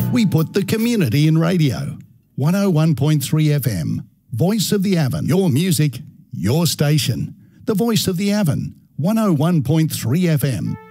We put the community in radio. 101.3 FM. Voice of the Avon. Your music, your station. The Voice of the Avon. 101.3 FM.